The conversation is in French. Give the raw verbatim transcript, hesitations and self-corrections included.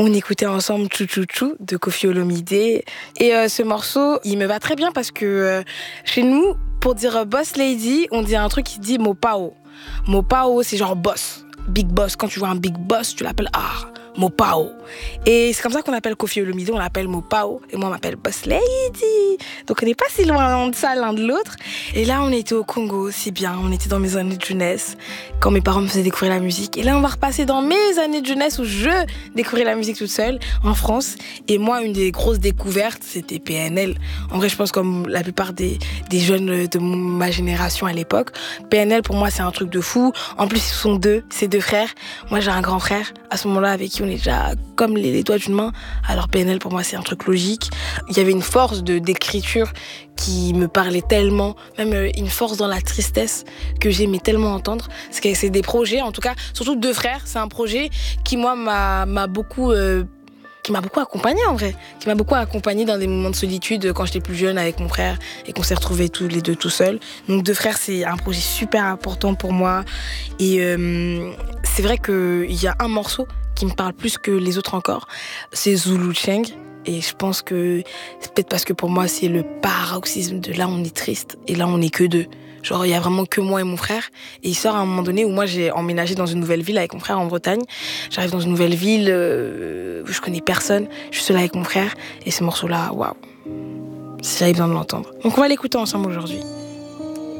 On écoutait ensemble Chou Chou Chou de Koffi Olomide. Et euh, ce morceau, il me va très bien parce que euh, chez nous, pour dire boss lady, on dit un truc qui dit mopao. Mopao, c'est genre boss, big boss. Quand tu vois un big boss, tu l'appelles ah, mopao. Et c'est comme ça qu'on appelle Koffi Olomide, on l'appelle mopao. Et moi, on m'appelle boss lady. Donc on n'est pas si loin de ça l'un de l'autre. Et là, on était au Congo, c'est bien. On était dans mes années de jeunesse, quand mes parents me faisaient découvrir la musique. Et là, on va repasser dans mes années de jeunesse où je découvrais la musique toute seule, en France. Et moi, une des grosses découvertes, c'était P N L. En vrai, je pense comme la plupart des, des jeunes de ma génération à l'époque, P N L, pour moi, c'est un truc de fou. En plus, ils sont deux, c'est deux frères. Moi, j'ai un grand frère, à ce moment-là, avec qui on est déjà comme les, les doigts d'une main. Alors P N L, pour moi, c'est un truc logique. Il y avait une force de, d'écriture qui me parlait tellement, même une force dans la tristesse que j'aimais tellement entendre. C'est que c'est des projets, en tout cas, surtout Deux Frères, c'est un projet qui, moi, m'a, m'a beaucoup... Euh, qui m'a beaucoup accompagnée en vrai, qui m'a beaucoup accompagnée dans des moments de solitude quand j'étais plus jeune avec mon frère et qu'on s'est retrouvés tous les deux tout seuls. Donc Deux Frères, c'est un projet super important pour moi. Et euh, c'est vrai qu'il y a un morceau qui me parle plus que les autres encore, c'est Zulu Cheng. Et je pense que c'est peut-être parce que pour moi, c'est le paroxysme de là, on est triste et là, on est que deux. Genre, il y a vraiment que moi et mon frère. Et il sort à un moment donné où moi, j'ai emménagé dans une nouvelle ville avec mon frère en Bretagne. J'arrive dans une nouvelle ville euh, où je connais personne. Je suis seule avec mon frère. Et ce morceau-là, waouh. J'avais besoin de l'entendre. Donc, on va l'écouter ensemble aujourd'hui.